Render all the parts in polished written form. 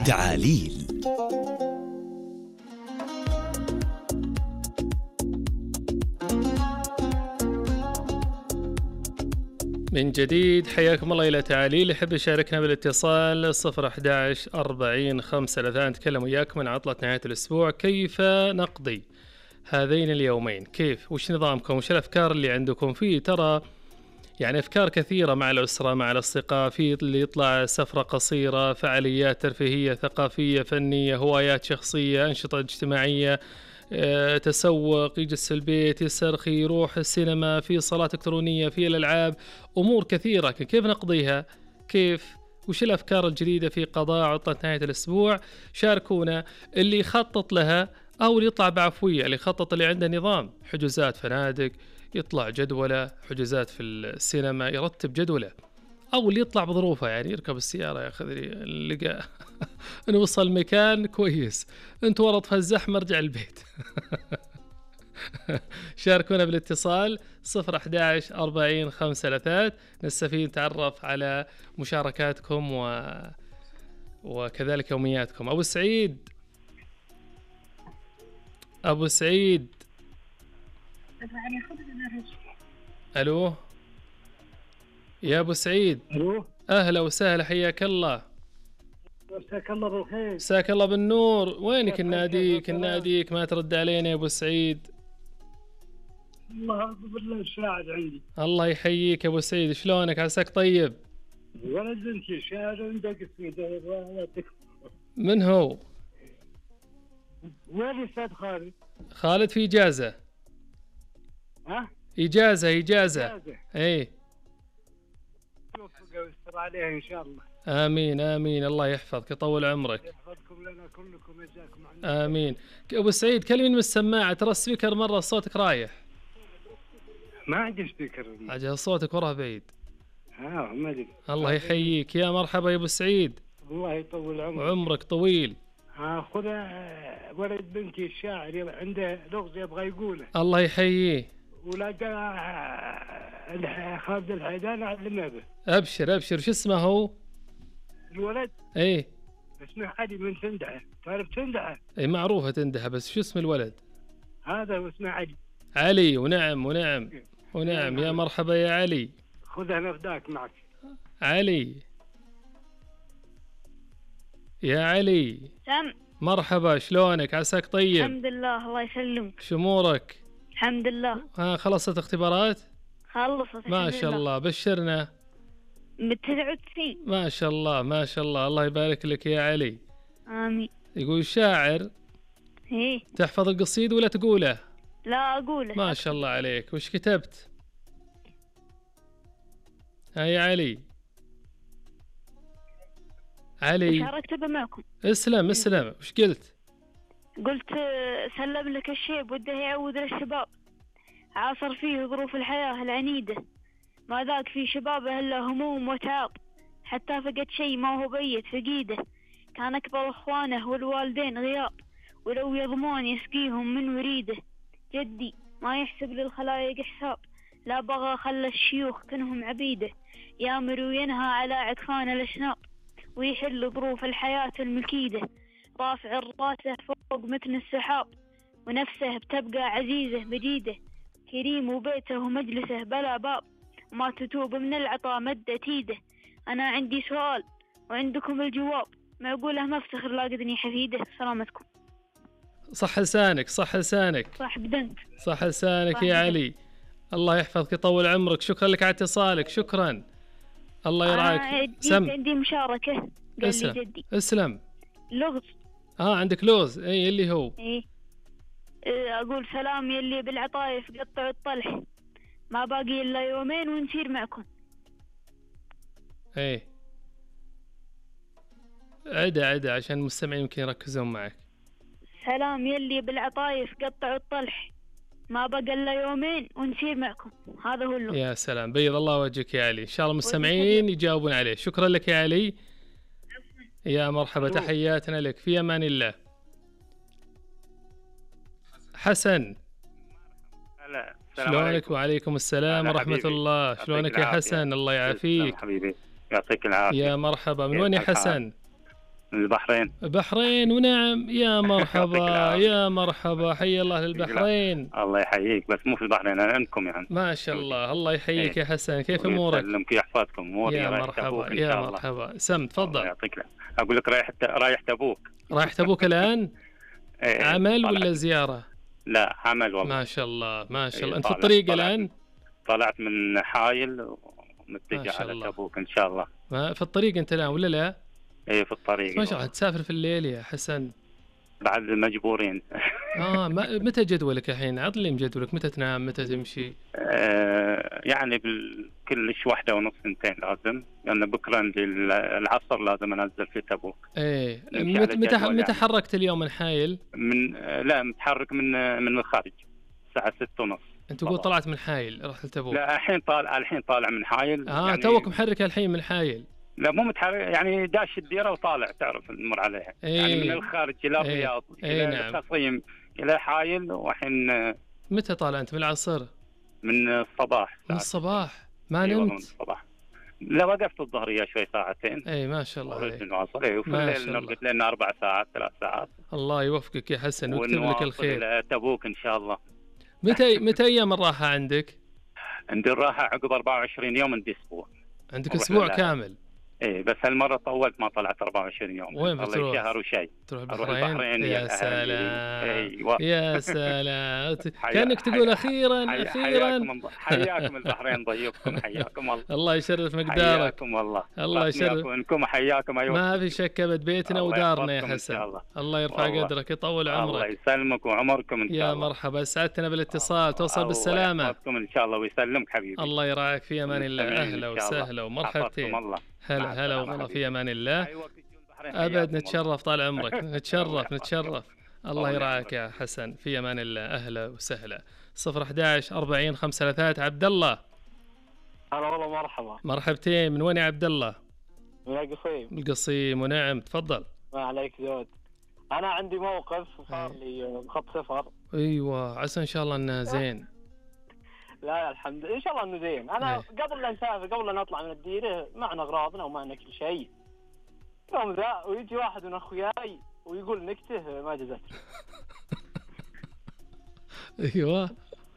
تعاليل. من جديد حياكم الله إلى تعاليل. يحب يشاركنا بالاتصال 011 40 5 نتكلم وياكم عن عطلة نهاية الأسبوع. كيف نقضي هذين اليومين؟ كيف؟ وش نظامكم؟ وش الأفكار اللي عندكم فيه؟ ترى يعني أفكار كثيرة مع الأسرة، مع الأصدقاء، في اللي يطلع سفرة قصيرة، فعاليات ترفيهية، ثقافية، فنية، هوايات شخصية، أنشطة اجتماعية، تسوق، يجلس في البيت، يسترخي، يروح السينما، في صلاة إلكترونية، في الألعاب، أمور كثيرة. كيف نقضيها؟ كيف؟ وش الأفكار الجديدة في قضاء عطلة نهاية الأسبوع؟ شاركونا. اللي يخطط لها أو اللي يطلع بعفوية، اللي يخطط، اللي عنده نظام، حجوزات فنادق، يطلع جدولة، حجوزات في السينما، يرتب جدولة. أو اللي يطلع بظروفه، يعني يركب السيارة، ياخذ لي لقى نوصل مكان كويس، انت ورط في الزحمة، ارجع البيت. شاركونا بالاتصال 011 40 5 نستفيد، نتعرف على مشاركاتكم وكذلك يومياتكم. أبو سعيد، أبو سعيد، ألو يا أبو سعيد. ألو، أهلا وسهلا، حياك الله. مساك الله بالخير. مساك الله بالنور. وينك؟ الناديك ما ترد علينا يا أبو سعيد. الله بالله الشاهد عندي. الله يحييك يا أبو سعيد، شلونك؟ عساك طيب؟ ولد انت الشاهد عندك في من هو؟ وين استاذ خالد؟ خالد في إجازة. ها؟ إجازة. ايه، يوفق ويستر عليها ان شاء الله. آمين آمين، الله يحفظك، يطول عمرك. يحفظكم لنا كلكم، جزاكم الله. آمين. أبو سعيد كلمني من السماعة، ترى السبيكر مرة صوتك رايح. ما عندي سبيكر. عجل صوتك وراه بعيد. ما ادري. الله يحييك، يا مرحبا يا أبو سعيد. الله يطول عمرك. وعمرك طويل. خذ ولد بنتي الشاعر عنده لغز يبغى يقوله. الله يحييه. ولا خالد الحيدان علمه به. أبشر شو اسمه هو؟ الولد؟ ايه اسمه علي من تندعه. تعرف تندعه؟ اي معروفة تندعه، بس شو اسم الولد؟ هذا اسمه علي. علي. ونعم يا مرحبا يا علي. خذها نفداك معك. علي، يا علي. سم. مرحبا، شلونك؟ عساك طيب؟ الحمد لله، الله يسلمك. شمورك؟ الحمد لله. خلصت اختبارات؟ خلصت ما شاء الله، بشرنا. من 99. ما شاء الله، الله يبارك لك يا علي. آمين. يقول شاعر. ايه. تحفظ القصيد ولا تقوله؟ لا أقوله. ما شاء الله عليك. وش كتبت؟ يا علي. شاركت معكم. اسلم. وش قلت؟ قلت سلم لك الشيب وده يعود للشباب، عاصر فيه ظروف الحياة العنيدة، ما ذاك في شبابه إلا هموم وتعب، حتى فقد شيء ما هو بيت فقيده، كان أكبر إخوانه والوالدين غياب، ولو يضمون يسقيهم من وريده، جدي ما يحسب للخلايق حساب، لا بغى خلى الشيوخ كنهم عبيده، يامر وينهى على عدخان الأشناب، ويحل ظروف الحياة المكيدة، رافع راسه فوق متن السحاب، ونفسه بتبقى عزيزة مجيدة، كريم وبيته ومجلسه بلا باب، وما تتوب من العطاء مدت ايده. أنا عندي سؤال وعندكم الجواب، معقوله ما افتخر لاقدني حفيده. سلامتكم. صح لسانك. صح بدنك. صح لسانك يا علي. الله يحفظك، يطول عمرك. شكرا لك على اتصالك. شكرا، الله يرعاك. عندي مشاركة. قال لي جدي. اسلم. لغز. عندك لغز. اي اللي هو اقول سلام يلي بالعطايف قطعوا الطلح، ما باقي الا يومين ونسير معكم. عدا عشان المستمعين يمكن يركزون معك. سلام يلي بالعطايف قطعوا الطلح، ما بقى الا يومين ونسير معكم. هذا هو اللغز. يا سلام، بيض الله وجهك يا علي. ان شاء الله المستمعين يجاوبون عليه. شكرا لك يا علي. يا مرحبا، تحياتنا لك، في امان الله. حسن. شلونك؟ وعليكم السلام ورحمة الله. شلونك يا حسن؟ الله يعافيك حبيبي، يعطيك العافية. يا مرحبا. من وين يا حسن؟ من البحرين. البحرين، ونعم يا مرحبا يا مرحبا، حي الله للبحرين. الله يحييك، بس مو في البحرين، أنا عندكم يعني. ما شاء الله، الله يحييك يا حسن، كيف أمورك؟ يسلمك ويحفظكم. أموري يا رايح مرحبا تبوك إن يا شاء الله. مرحبا، سم تفضل. يعطيك العافية. أقول لك رايح تبوك. رايح تبوك الآن؟ عمل طلعت. ولا زيارة؟ لا عمل والله. ما شاء الله ما شاء الله. أنت في طلعت الطريق الآن؟ طلعت من حايل ما ومتجه شاء على الله. تبوك إن شاء الله. ما في الطريق أنت الآن ولا لا؟ إيه في الطريق. ما شاء الله تسافر في الليل يا حسن. بعد مجبورين. متى جدولك الحين؟ عطلي جدولك، متى تنام متى تمشي؟ يعني كلش 1:30 2 لازم، لأن بكرة عندي العصر لازم أنزل في تبوك. إيه نمشي على متى جدول يعني. حركت اليوم من حايل؟ لا متحرك من الخارج الساعة 6:30. أنت تقول طلعت من حايل رحت لتبوك؟ لا الحين طالع من حايل. يعني توك محرك الحين من حايل؟ لا مو متحرك، يعني داش الديرة وطالع، تعرف نمر عليها. يعني من الخارج إلى الرياض إلى نعم. الخصيم إلى حايل. وحين متى طالع أنت؟ من العصر؟ من الصباح. من الصباح ما أيوة نمت؟ من الصباح. لا وقفت الظهرية شوي ساعتين. اي ما شاء الله عليك. وفي الليل نرقد لنا 4 ساعات 3 ساعات. الله يوفقك يا حسن ويكتب لك الخير. إلى تبوك إن شاء الله. متى أيام الراحة عندك؟ عندي الراحة عقب 24 يوم، عندي أسبوع. عندك أسبوع كامل؟ ايه بس هالمرة طولت، ما طلعت 24 يوم. وين بتروح؟ شهر وشيء. تروح البحرين. يا سلام. ايوه يا سلام. كأنك تقول أخيرا. حياكم البحرين، ضيفكم، حياكم الله. الله يشرف مقدارك. حياكم والله. الله يشرف. انكم حياكم. ايوه ما في شك ابد، بيتنا ودارنا يا حسن. الله يرفع قدرك، يطول عمرك. الله يسلمك وعمركم ان شاء الله. يا مرحبا، سعدتنا بالاتصال، توصل بالسلامة. الله يحفظكم ان شاء الله ويسلمك حبيبي. الله يراعيك، في امان الله. اهلا وسهلا ومرحبتين. هلا وغلا، في امان الله. ابد نتشرف، طال عمرك. نتشرف. الله يراعيك يا حسن، في امان الله. اهلا وسهلا. 011 40 533. عبد الله. هلا والله، مرحبا. مرحبتين. من وين يا عبد الله؟ من القصيم. القصيم، ونعم تفضل. ما عليك زود. انا عندي موقف صار لي خط صفر. ايوه عسى ان شاء الله انه زين. لا الحمد لله ان شاء الله انه زين. انا قبل لا نسافر، قبل لا نطلع من الديره، معنا اغراضنا ومعنا كل شيء. يوم ذا ويجي واحد من اخوياي ويقول نكته ما جزت. ايوه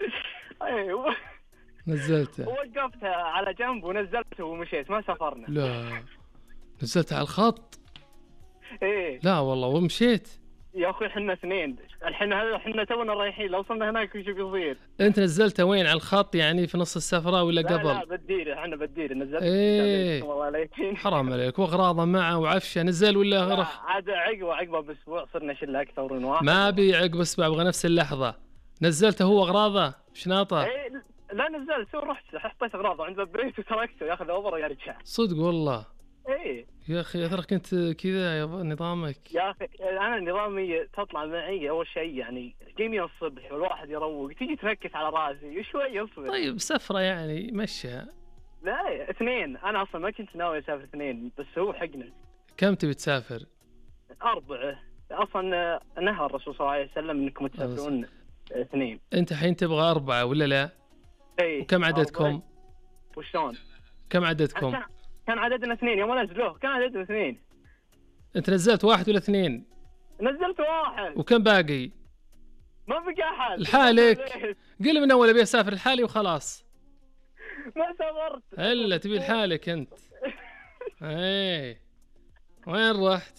نزلته. ووقفته على جنب ونزلته ومشيت، ما سافرنا. لا نزلته على الخط؟ ايه لا والله ومشيت يا اخوي. احنا اثنين الحين، احنا تونا رايحين، لو وصلنا هناك وش بيصير؟ انت نزلته وين؟ على الخط يعني في نص السفره ولا قبل؟ لا بالديره، احنا بالديره نزلت. ايه حرام عليك، واغراضه معه وعفشه. نزل ولا رخ؟ عاد عقبه باسبوع صرنا شله اكثر من واحد. ما ابي عقب اسبوع، ابغى نفس اللحظه. نزلته هو اغراضه شناطه؟ ايه لا نزلت ورحت حطيت اغراضه عند البيت وتركته ياخذ اوبر ويرجع. صدق والله؟ ايه يا اخي ترى كنت كذا يا نظامك. يا اخي انا نظامي تطلع معي اول شيء، يعني تجيني الصبح والواحد يروق، تيجي تركز على راسي شوي اصبر. طيب سفره يعني مشيها. لا 2. انا اصلا ما كنت ناوي اسافر 2، بس هو حقنا. كم تبي تسافر؟ 4. اصلا نهى الرسول صلى الله عليه وسلم انكم تسافرون 2. انت الحين تبغى 4 ولا لا؟ اي. وكم عددكم؟ وشلون؟ كم عددكم؟ كان عددنا 2 يوم نزلوه، كان عددنا 2. انت نزلت 1 ولا 2؟ نزلت 1. وكم باقي؟ ما بقى احد. لحالك؟ قل من اول ابي اسافر لحالي وخلاص. ما سافرت الا تبي لحالك انت. ايه وين رحت؟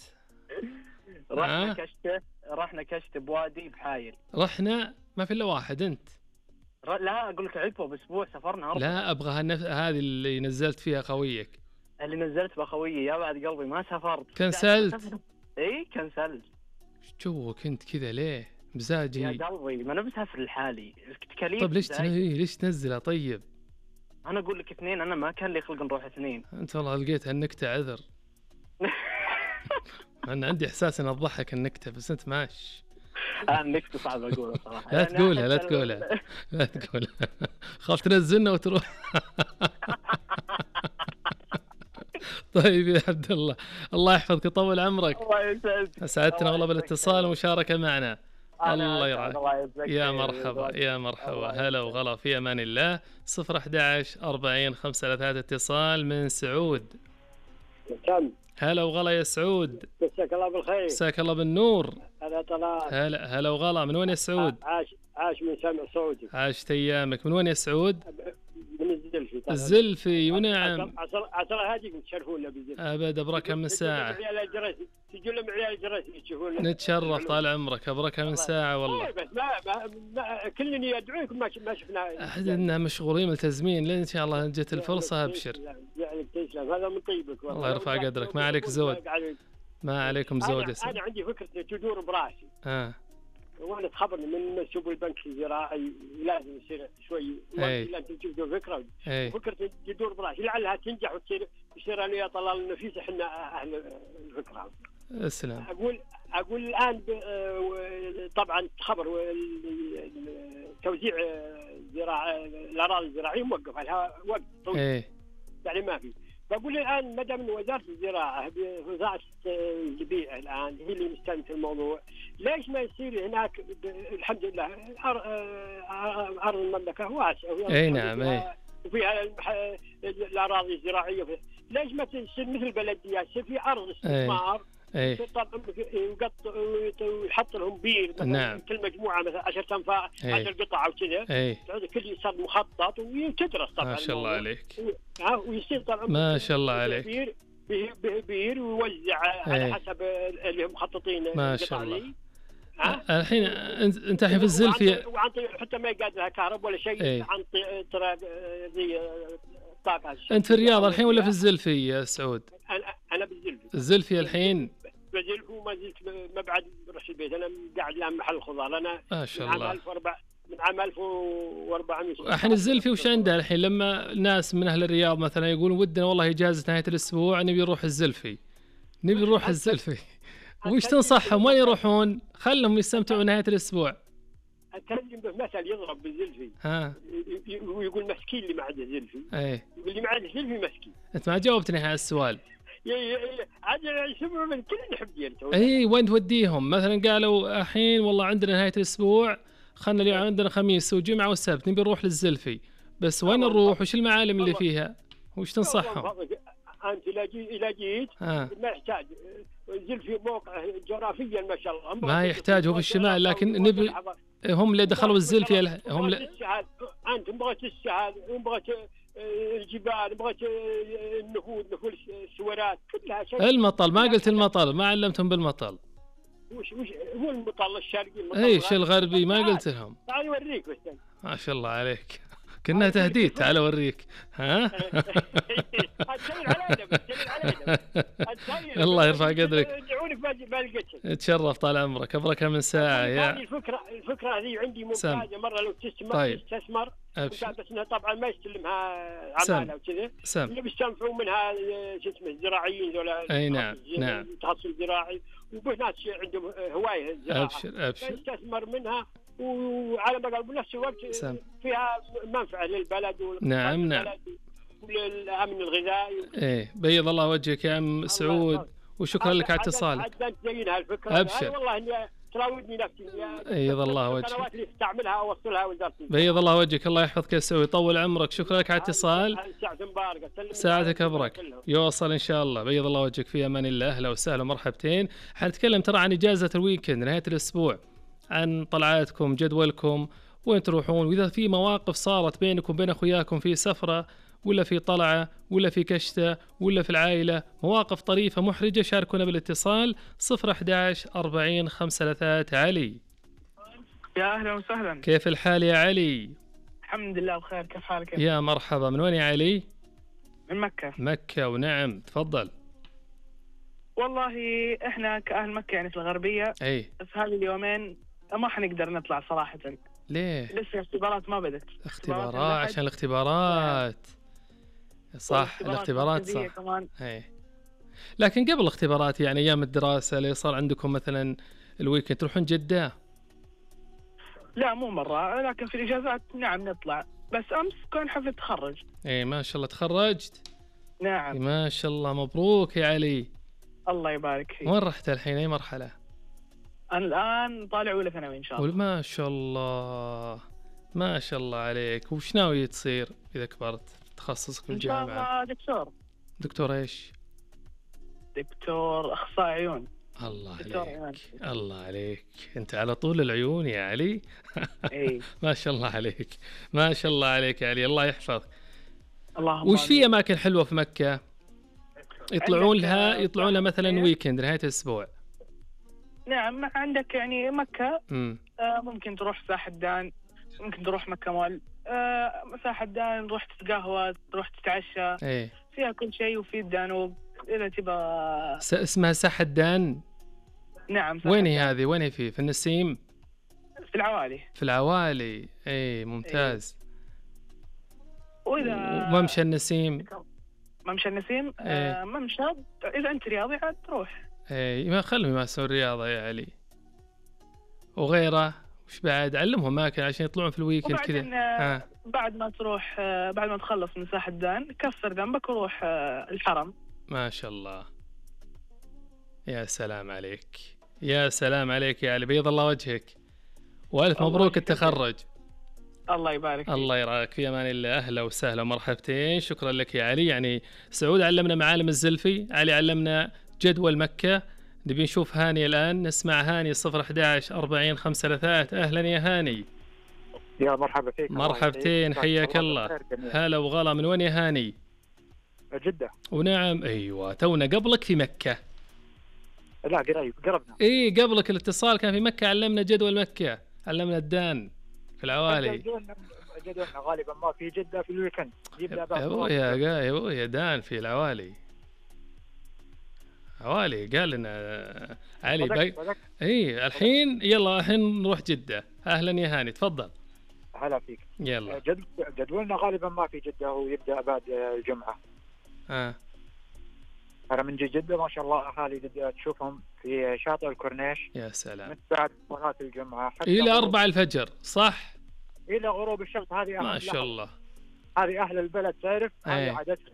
رحنا كشت بوادي بحايل. رحنا ما في الا واحد انت؟ لا اقول لك عقبه باسبوع سافرنا 4. لا ابغى هذه اللي نزلت فيها خويك. اللي نزلت بخويي يا بعد قلبي، ما سافرت. كنسلت؟ اي كنسلت. جوك انت كذا ليه؟ مزاجي يا قلبي ما انا بسافر لحالي. طيب ليش تنزلها؟ طيب انا اقول لك 2، انا ما كان لي خلق نروح 2. انت والله لقيت هالنكته عذر. انا عندي احساس ان اضحك النكته، بس انت ماشي. النكته صعب اقولها صراحه. لا تقولها خاف تنزلنا وتروح. طيب يا عبد الله، الله يحفظك ويطول عمرك. الله يسعدك. اسعدتنا والله بالاتصال والمشاركه معنا. الله يرعاك. يا مرحبا. هلا وغلا، في امان الله. 011 40 533. اتصال من سعود. كم؟ هلا وغلا يا سعود. مساك الله بالخير. مساك الله بالنور. هلا طلال. هلا وغلا. من وين يا سعود؟ عاش من سمع صوتك. عاشت ايامك. من وين يا سعود؟ من الزلفي. الزلفي ونعم. عصر هادي تشرفونا بالزلفي. ابد ابركه من ساعه. تجوا لهم عيال الجرس يشوفونا. نتشرف طال عمرك. ابركه من ساعه والله. بس ما كلني يدعوك ما شفنا. احنا مشغولين ملتزمين لين ان شاء الله جت الفرصه ابشر. يعني تسلم هذا من طيبك الله يرفع قدرك. ما عليك زود. ما عليكم زود. انا عندي فكره تدور براسي. وانا تخبرني من منسوب البنك الزراعي لازم يصير شوي الا انت تجيب فكره. فكره تدور براسي لعلها تنجح وتصير يصير انا ويا طلال النفيس احنا اهل الفكره. اسلم. اقول الان طبعا خبر توزيع الاراضي الزراعيه موقف عليها وقت طويل. يعني ما في. بقول الان ما دام وزاره الزراعه وزاره البيئه الان هي اللي مستلمه الموضوع، ليش ما يصير هناك الحمد لله ارض المملكه واسعه. اي نعم. وفيها الاراضي الزراعيه ليش ما تصير مثل البلديات يصير في ارض استثمار. يحط لهم بير نعم. كل مجموعه مثلا 10 انفاق 10 قطع وكذا. كل يصير مخطط ويتدرس طبعا. ما شاء الله عليك. ويصير طبعا ما شاء الله عليك. بير ويوزع على حسب اللي هم مخططين. ما شاء الله. الحين انت الحين في الزلفي وعن طريق حتى ما يقعد لها كهرباء ولا شيء. عن طريق طاقه. انت في الرياض الحين ولا في الزلفي يا سعود؟ انا بالزلفي. الزلفي الحين بزلفي وما زلت ما بعد رحت البيت. انا قاعد الان محل خضار. انا ما شاء الله من عام 1400. الحين الزلفي وش عنده الحين لما ناس من اهل الرياض مثلا يقولون ودنا والله اجازه نهايه الاسبوع نبي نروح الزلفي نبي نروح الزلفي وش تنصحهم وين يروحون؟ خلهم يستمتعوا نهايه الاسبوع. اتكلم بمثل يضرب بالزلفي. ويقول مسكين اللي ما عنده زلفي. يقول اللي ما عنده زلفي مسكين. انت ما جاوبتني على السؤال. عاد يسمعوا من كل نحب ديالته. وين توديهم؟ مثلا قالوا الحين والله عندنا نهايه الاسبوع خلنا اليوم عندنا خميس وجمعه والسبت نبي نروح للزلفي بس وين نروح وش المعالم اللي فيها وش تنصحهم؟ انت اذا جيت ما يحتاج الزلفي موقع جغرافيا ما شاء الله. ما يحتاج هو في الشمال لكن نبي هم اللي دخلوا الزلفي هم انت بغيت السهل وبغيت الجبال بغيت النفود السورات كلها شيء. المطل ما قلت المطل ما علمتهم بالمطل. وش هو المطل الشرقي ايش الغربي ما قلت لهم. تعال اوريك بس. ما شاء الله عليك كنا تهديد. تعال اوريك. الله يرفع قدرك. تشرف طال عمرك. ابركه من ساعه يا الفكره هذه عندي ممتازه. مره لو تستثمر بس انها طبعا ما يستلمها عماله وكذا اللي بيستنفعوا منها شو اسمه الزراعيين ذولا. اي نعم التخصص الزراعي وبناس عندهم هوايه الزراعه. ابشر يستثمر منها وعلى ما قال بنفس الوقت فيها منفعه للبلد نعم والامن الغذائي. بيض الله وجهك يا ام سعود وشكرا لك على اتصالك. زينها الفكره. ابشر والله اني تراودني نفسي. بيض الله وجهك. القنوات اللي تستعملها اوصلها وزارتي. بيض الله وجهك. الله يحفظك يا سعود يطول عمرك. شكرا لك على الاتصال. ساعتك ابرك يوصل ان شاء الله. بيض الله وجهك. في امان الله. اهلا وسهلا ومرحبتين. حنتكلم ترى عن اجازه الويكند نهايه الاسبوع عن طلعاتكم جدولكم وين تروحون واذا في مواقف صارت بينكم وبين اخوياكم في سفره ولا في طلعه ولا في كشته ولا في العائله مواقف طريفه محرجه شاركونا بالاتصال 011 40 53 علي. يا اهلا وسهلا. كيف الحال يا علي؟ الحمد لله بخير. كيف حالك؟ يا مرحبا. من وين يا علي؟ من مكه. مكه ونعم. تفضل. والله احنا كأهل مكة يعني في الغربية بس هذه اليومين ما حنقدر نطلع صراحة. ليه؟ لسه الاختبارات ما بدت. اختبارات عشان الاختبارات. صح الاختبارات صح. لكن قبل الاختبارات يعني ايام الدراسة اللي صار عندكم مثلا الويكند تروحون جدة؟ لا مو مرة لكن في الإجازات نعم نطلع. بس أمس كان حفلة تخرج. ما شاء الله تخرجت؟ نعم ما شاء الله مبروك يا علي. الله يبارك فيك. وين رحت الحين أي مرحلة؟ أنا الآن طالع أولى ثانوي إن شاء الله. ما شاء الله ما شاء الله عليك. وش ناوي تصير إذا كبرت تخصصك في الجامعة؟ إن شاء الله دكتور. دكتور إيش؟ دكتور أخصائي عيون. الله عليك، الله عليك، أنت على طول العيون يا علي. إيه. ما شاء الله عليك، ما شاء الله عليك يا علي، الله يحفظك. اللهم وش في أماكن حلوة في مكة يطلعون لها مثلا ويكند نهاية الأسبوع؟ نعم، عندك يعني مكة ممكن تروح ساحة دان، ممكن تروح مكة مول. ساحة دان نروح تتقهوى، تروح تتعشى. ايه فيها كل شيء، وفي الدانوب إذا تبغى. اسمها ساحة دان؟ نعم. وين هي هذه؟ وين هي؟ في النسيم؟ في العوالي. في العوالي. ايه ممتاز. وإذا ممشى النسيم؟ ممشى النسيم. ممشى إذا أنت رياضي عاد تروح. ايه ما خلهم يمارسون الرياضة يا علي. وغيره وش بعد؟ علمهم أماكن عشان يطلعون في الويكند كذا. بعد ما تروح، بعد ما تخلص من ساحة دان كسر ذنبك وروح الحرم. ما شاء الله، يا سلام عليك، يا سلام عليك يا علي، بيض الله وجهك، والف مبروك التخرج. الله يبارك فيك. الله يراك، في امان الله. اهلا وسهلا ومرحبتين، شكرا لك يا علي. يعني سعود علمنا معالم الزلفي، علي علمنا جدول مكة. نبي نشوف هاني الان، نسمع هاني 011 40 533. اهلا يا هاني. يا مرحبا فيك. مرحبتين، حياك الله. هلا وغلا، من وين يا هاني؟ جدة. ونعم، ايوه تونا قبلك في مكة. لا قريب، قربنا. ايه قبلك الاتصال كان في مكة، علمنا جدول مكة، علمنا الدان في العوالي. جدولنا غالبا ما في جدة في الويكند. يا دان في العوالي. عوالي قال لنا علي ايه الحين. يلا الحين نروح جدة. اهلا يا هاني، تفضل. هلا فيك. يلا. جدولنا غالبا ما في جدة، ويبدأ بعد الجمعة. أنا من جدة ما شاء الله أهالي تشوفهم في شاطئ الكورنيش. يا سلام. من بعد صلاة الجمعة إلى 4 الفجر، صح؟ إلى غروب الشمس. هذه ما شاء الله. هذه أهل البلد تعرف، هذه عادتهم.